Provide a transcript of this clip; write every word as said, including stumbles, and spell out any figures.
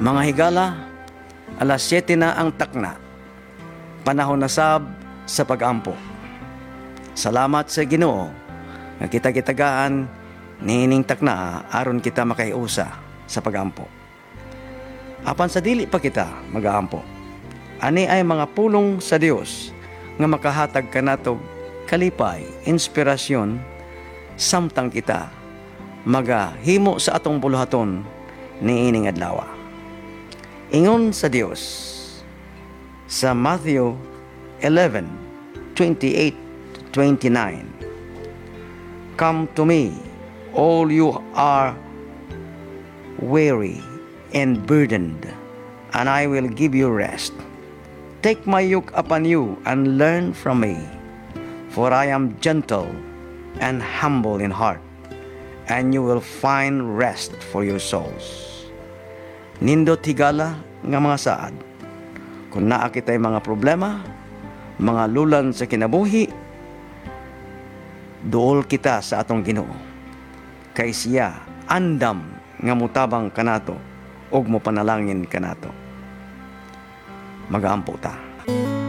Mga higala, alas siyete na ang takna. Panahon na sab sa pag-ampo. Salamat sa Ginoo nga kita-kitagaan niining takna aron kita makaiusa sa pag-ampo. Apan sa dili pa kita mag-aampo, ani ay mga pulong sa Dios nga makahatag kanatog kalipay, inspirasyon samtang kita magahimo sa atong buluhaton niining adlaw. Ingon sa Dios sa Matthew eleven twenty-eight to twenty-nine, "Come to me, all you are weary and burdened, and I will give you rest. Take my yoke upon you and learn from me, for I am gentle and humble in heart, and you will find rest for your souls." Nindot higala nga mga saad, kung naa kita'y mga problema, mga lulan sa kinabuhi, duol kita sa atong Ginoo, kay siya andam nga mutabang kanato ug mo panalangin kanato. Mag-aampo ta.